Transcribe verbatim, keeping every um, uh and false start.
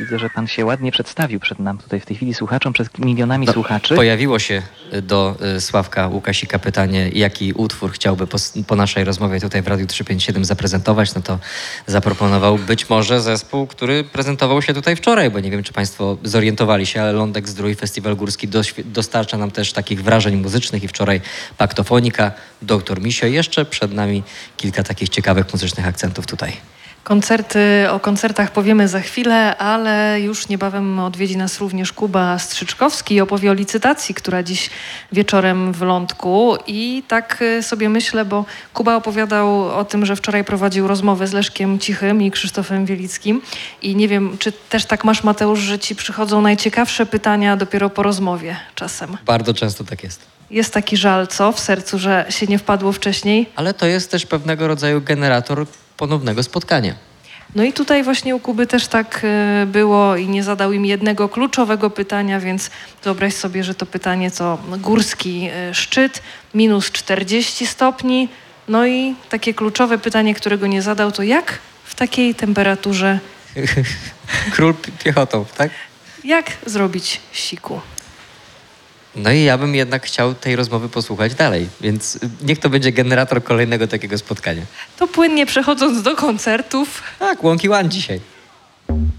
widzę, że pan się ładnie przedstawił przed nam tutaj w tej chwili słuchaczom, przed milionami No, słuchaczy. Pojawiło się do y, Sławka Łukasika pytanie, jaki utwór chciałby po, po naszej rozmowie tutaj w Radiu trzysta pięćdziesiąt siedem zaprezentować. No to zaproponował być może zespół, który prezentował się tutaj wczoraj, bo nie wiem, czy państwo zorientowali się, ale Lądek Zdrój, Festiwal Górski doświ- dostarcza nam też takich wrażeń muzycznych i wczoraj Paktofonika, Doktor Misio. Jeszcze przed nami kilka takich ciekawych muzycznych akcentów tutaj. Koncerty, o koncertach powiemy za chwilę, ale już niebawem odwiedzi nas również Kuba Strzyczkowski i opowie o licytacji, która dziś wieczorem w Lądku. I tak sobie myślę, bo Kuba opowiadał o tym, że wczoraj prowadził rozmowę z Leszkiem Cichym i Krzysztofem Wielickim. I nie wiem, czy też tak masz, Mateusz, że ci przychodzą najciekawsze pytania dopiero po rozmowie czasem. Bardzo często tak jest. Jest taki żal, co w sercu, że się nie wpadło wcześniej. Ale to jest też pewnego rodzaju generator ponownego spotkania. No i tutaj właśnie u Kuby też tak y, było i nie zadał im jednego kluczowego pytania, więc wyobraź sobie, że to pytanie to górski y, szczyt, minus czterdzieści stopni. No i takie kluczowe pytanie, którego nie zadał, to jak w takiej temperaturze, Król pi- piechotą, tak? jak zrobić siku? No i ja bym jednak chciał tej rozmowy posłuchać dalej, więc niech to będzie generator kolejnego takiego spotkania. To płynnie przechodząc do koncertów. Tak, Łąki One dzisiaj.